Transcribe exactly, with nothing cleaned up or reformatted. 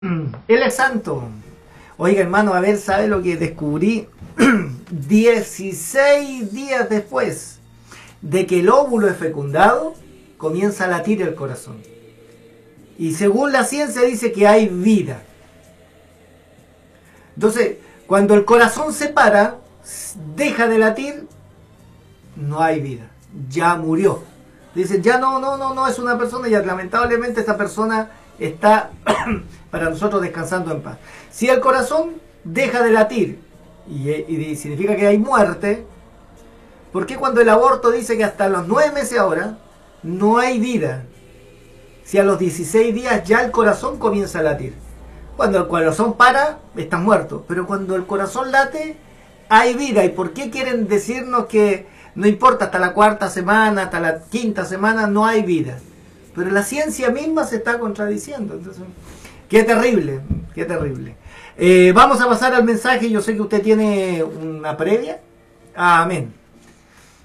Él es santo. Oiga, hermano, a ver, ¿sabe lo que descubrí? dieciséis días después de que el óvulo es fecundado, comienza a latir el corazón. Y según la ciencia dice que hay vida. Entonces, cuando el corazón se para, deja de latir, no hay vida. Ya murió. Dicen, ya no, no, no, no es una persona, ya lamentablemente esta persona está para nosotros descansando en paz. Si el corazón deja de latir y, y significa que hay muerte, ¿por qué cuando el aborto dice que hasta los nueve meses ahora no hay vida? Si a los dieciséis días ya el corazón comienza a latir. Cuando el corazón para, está muerto. Pero cuando el corazón late, hay vida. ¿Y por qué quieren decirnos que no importa hasta la cuarta semana, hasta la quinta semana, no hay vida? Pero la ciencia misma se está contradiciendo. Entonces, qué terrible, qué terrible. Eh, vamos a pasar al mensaje. Yo sé que usted tiene una previa. Amén.